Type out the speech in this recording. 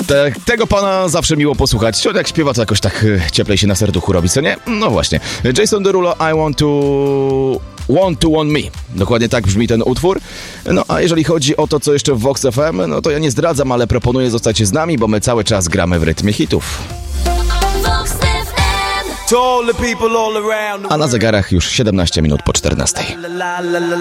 Tego pana zawsze miło posłuchać. Jak śpiewa, to jakoś tak cieplej się na serduchu robi, co nie? No właśnie. Jason Derulo, I Want to Want Me. Dokładnie tak brzmi ten utwór. No a jeżeli chodzi o to, co jeszcze w Vox FM, no to ja nie zdradzam, ale proponuję zostać z nami, bo my cały czas gramy w rytmie hitów. A na zegarach już 17 minut po 14.